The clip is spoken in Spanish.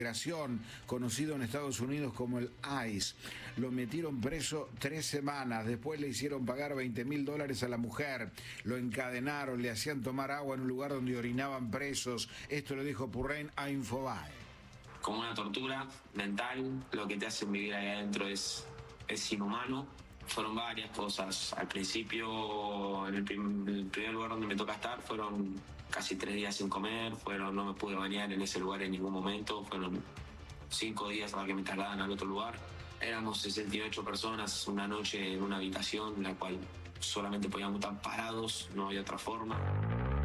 Migración, conocido en Estados Unidos como el ICE. Lo metieron preso 3 semanas, después le hicieron pagar $20.000 a la mujer, lo encadenaron, le hacían tomar agua en un lugar donde orinaban presos. Esto lo dijo Purrain a Infobae. Como una tortura mental, lo que te hacen vivir ahí adentro es inhumano. Fueron varias cosas. Al principio, en el primer lugar donde me toca estar, fueron casi 3 días sin comer, no me pude bañar en ese lugar en ningún momento, fueron 5 días para que me trasladan al otro lugar. Éramos 68 personas una noche en una habitación en la cual solamente podíamos estar parados, no había otra forma.